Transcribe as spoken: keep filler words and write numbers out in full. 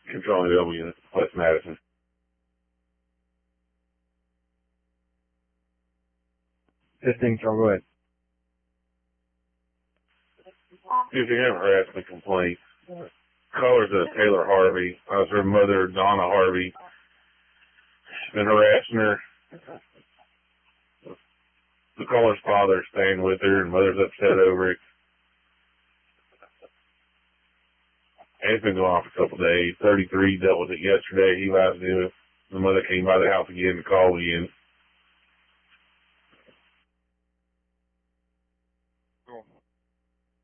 Controlling W, West Madison. fifteen, Charles, go ahead. If you have a harassment complaint, callers to Taylor Harvey. I was her mother, Donna Harvey. Been harassing her. The caller's father's staying with her, and mother's upset over it. And it's been going on for a couple of days. thirty-three dealt with it yesterday. He lied to do it. The mother came by the house again and called again.